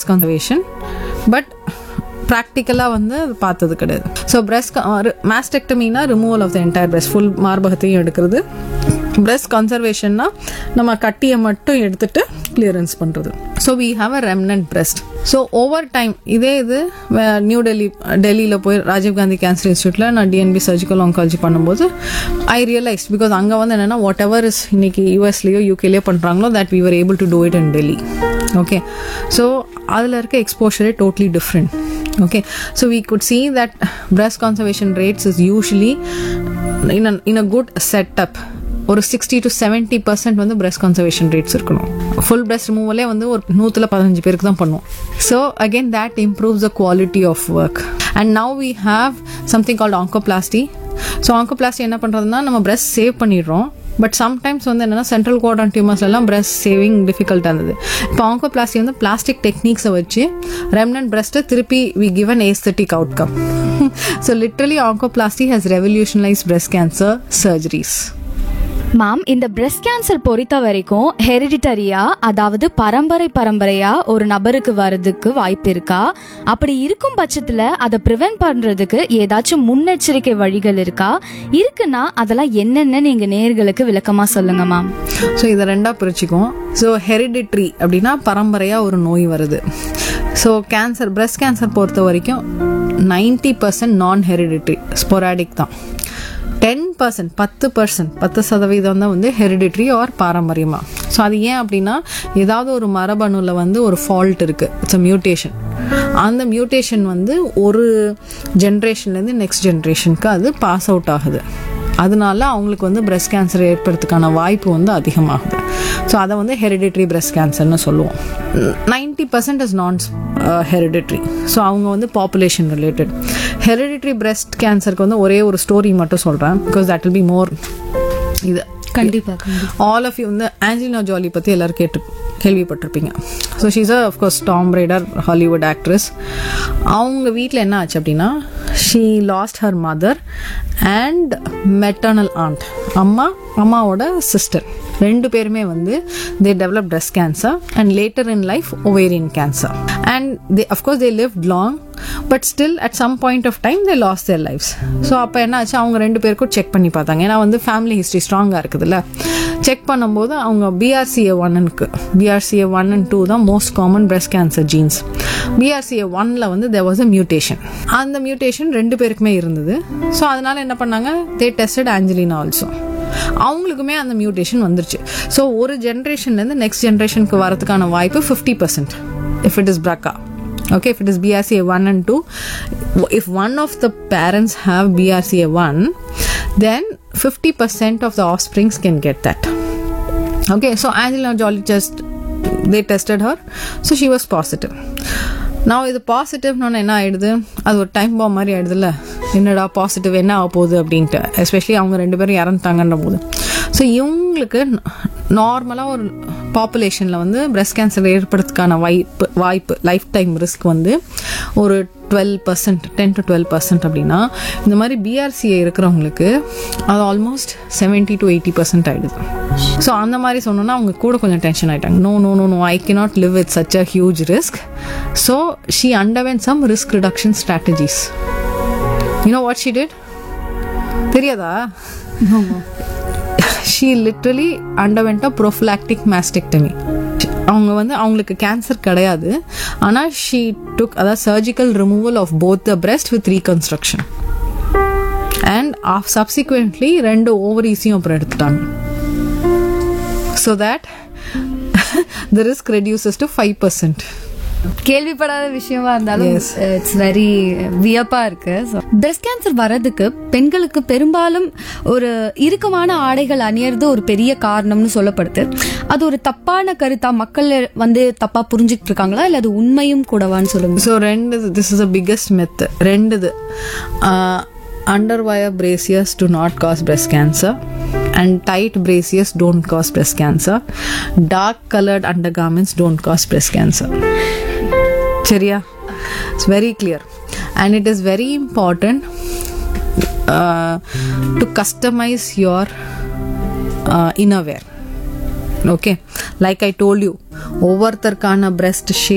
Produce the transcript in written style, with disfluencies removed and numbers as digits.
breast conservation, but ப்ராக்டிக்கலாக வந்து அது பார்த்தது கிடையாது. So breast மாஸ்டெக்டமினா removal of the entire breast, full மார்பகத்தையும் எடுக்கிறது. பிரெஸ்ட் கன்சர்வேஷன்னா நம்ம கட்டியை மட்டும் எடுத்துட்டு கிளியரன்ஸ் பண்ணுறது. So we have a remnant breast. So over time இது நியூ டெல்லியில் போய் ராஜீவ்காந்தி கேன்சர் இன்ஸ்டியூட்டில் நான் டிஎன்பி சர்ஜிக்கல் ஆங்காலஜி பண்ணும்போது ஐ ரியலைஸ், பிகாஸ் அங்கே வந்து என்னென்னா வாட் எவர் இஸ் இன்னைக்கு யூஎஸ்லேயோ யூகேலேயோ பண்ணுறாங்களோ that we were able to do it in Delhi. Okay, so அதில் இருக்க எக்ஸ்போஷரே totally different. Okay, so we could see that breast conservation rates is usually in a good setup ஒரு 60 to 70% வந்து breast conservation rates இருக்கணும். full breast removal வந்து ஒரு 115 பேருக்கு தான் பண்ணுவோம். So again that improves the quality of work. And now we have something called oncoplasty. So oncoplasty என்ன பண்றதுன்னா நம்ம breast சேவ் பண்ணிடுறோம். பட் சம்டைம்ஸ் வந்து என்னென்னா சென்ட்ரல் குவாட்ரண்ட் டியூமர்ஸ் எல்லாம் பிரெஸ்ட் சேவிங் டிஃபிகல்ட்டாக இருந்தது. இப்போ ஆங்கோபிளாஸ்டி வந்து பிளாஸ்டிக் டெக்னிக்ஸை வச்சு ரெம்னன்ட் பிரெஸ்ட்டை திருப்பி we give an aesthetic outcome. So literally ஆங்கோபிளாஸ்டி has ரெவல்யூஷனலைஸ் breast cancer surgeries. Ma'am, இந்த பிரெஸ்ட் கேன்சர் பொறுத்த வரைக்கும் ஹெரிடிட்டரியா, அதாவது பரம்பரையா ஒரு நபருக்கு வர்றதுக்கு வாய்ப்பு இருக்கா? அப்படி இருக்கும் பட்சத்தில் அதை ப்ரிவென்ட் பண்ணுறதுக்கு ஏதாச்சும் முன்னெச்சரிக்கை வழிகள் இருக்கா? இருக்குன்னா அதெல்லாம் என்னென்ன நீங்கள் நேயர்களுக்கு விளக்கமாக சொல்லுங்க மேம். ஸோ இதை ரெண்டாக பிரிச்சுக்குவோம். ஸோ ஹெரிடிட்ரி அப்படின்னா பரம்பரையாக ஒரு நோய் வருது. ஸோ கேன்சர், பிரெஸ்ட் கேன்சர் பொறுத்த வரைக்கும் 90% நான் ஹெரிடிட்ரி, ஸ்பொராடிக் தான். 10% 10% தான் வந்து ஹெரிடிட்ரி ஆர் பாரம்பரியமா. ஸோ அது ஏன் அப்படின்னா ஏதாவது ஒரு மரபணுவில் வந்து ஒரு ஃபால்ட் இருக்குது, இட்ஸ் அ மியூட்டேஷன். அந்த மியூட்டேஷன் வந்து ஒரு ஜென்ரேஷன்லேருந்து நெக்ஸ்ட் ஜென்ரேஷனுக்கு அது பாஸ் அவுட் ஆகுது. அதனால அவங்களுக்கு வந்து பிரெஸ்ட் கேன்சர் ஏற்படுறதுக்கான வாய்ப்பு வந்து அதிகமாகுது. ஸோ அதை வந்து ஹெரிடிட்ரி பிரெஸ்ட் கேன்சர்னு சொல்லுவோம். 90% இஸ் நான் ஹெரிடிட்ரி. ஸோ அவங்க வந்து பாப்புலேஷன் ரிலேட்டட். ஹெரிடிட்ரி பிரெஸ்ட் கேன்சருக்கு வந்து ஒரே ஒரு ஸ்டோரி மட்டும் சொல்கிறேன், because that will be more. இது கண்டிப்பாக ஆல் ஆஃப் யூ வந்து ஆஞ்சலினா ஜோலி பற்றி எல்லாரும் கேள்விப்பட்டிருப்பீங்க. So she's of course Tomb Raider, Hollywood actress. அவங்க வீட்டில் என்ன ஆச்சு அப்படின்னா, she last her mother and maternal and, அம்மாவோட சிஸ்டர், ரெண்டு பேருமே வந்து they developed breast cancer and later in life ovarian cancer, and they lived long, but still at some point of time they lost their lives. So அப்போ என்ன ஆச்சு, அவங்க ரெண்டு பேருக்கும் செக் பண்ணி பார்த்தாங்க. ஏன்னா வந்து ஃபேமிலி ஹிஸ்ட்ரி ஸ்ட்ராங்காக இருக்குதுல்ல. செக் பண்ணும்போது அவங்க BRCA1 and 2 தான் most common breast cancer genes. BRCA1ல வந்து there was a mutation. அந்த மியூட்டேஷன் ரெண்டு பேருக்குமே இருந்தது. ஸோ அதனால என்ன பண்ணாங்க, they tested Angelina also. அவங்களுக்குமே அந்த மியூட்டேஷன் வந்துருச்சு. ஸோ ஒரு ஜென்ரேஷன்லேருந்து நெக்ஸ்ட் ஜென்ரேஷனுக்கு வரதுக்கான வாய்ப்பு 50% if it is BRCA. Okay, if it is BRCA1 and 2, if one of the parents have BRCA1, then 50% of the offsprings can get that. Okay, so Angelina Jolie they tested her, so she was positive. Now இது பாசிட்டிவ்னு என்ன ஆயிடுது, அது ஒரு time bomb மாதிரி ஆயிடுதுல்ல. என்னடா positive என்ன ஆக போகுது அப்படின்ட்டு, எஸ்பெஷலி அவங்க ரெண்டு பேரும் இறந்துட்டாங்கன்ற போது. ஸோ இவங்களுக்கு நார்மலாக ஒரு பாப்புலேஷனில் வந்து பிரெஸ்ட் கேன்சர் ஏற்படுறதுக்கான வாய்ப்பு லைஃப் டைம் ரிஸ்க் வந்து ஒரு 12%, 10 to 12% அப்படின்னா, இந்த மாதிரி BRCA இருக்கிறவங்களுக்கு அது ஆல்மோஸ்ட் 70 to 80% ஆகிடுது. ஸோ அந்த மாதிரி சொன்னோன்னா அவங்க கூட கொஞ்சம் டென்ஷன் ஆகிட்டாங்க. No I cannot live with such a huge risk. So she underwent some risk reduction strategies. You know what she did? தெரியாதா? She literally underwent a prophylactic mastectomy. அவங்க வந்து அவங்களுக்கு கேன்சர் கிடையாது, ஆனால் she took அதாவது surgical removal of both the breast with reconstruction, and subsequently ரெண்டு ஓவரிஸையும் அப்புறம் எடுத்துட்டாங்க. So that the risk reduces to 5%. கேள்விப்படாத விஷயமா இருந்தாலும் இட்ஸ் வெரி வியப்பா இருக்கு. பிரெஸ்ட் கேன்சர் வர்றதுக்கு பெண்களுக்கு பெரும்பாலும் ஒரு இறுக்கமான ஆடைகள் அணியறது ஒரு பெரிய காரணம்னு சொல்லப்படுது. அது ஒரு தப்பான கருத்தா மக்கள் வந்து தப்பா புரிஞ்சுட்டு இருக்காங்களா, இல்ல அது உண்மையும் கூடவான்னு சொல்லுங்க. So this is the biggest myth. ரெண்டு underwire braces do not cause breast cancer, and tight braces don't cause breast cancer. Dark colored undergarments don't cause breast cancer. சரியா? It's very clear, and it is very important to customize your innerwear. Okay, like I told you, ஒவ்வொருத்தருக்கான breast shape